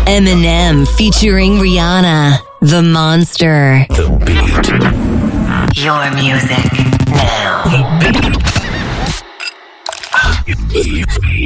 Eminem featuring Rihanna, The Monster. The beat. Your music now. The beat.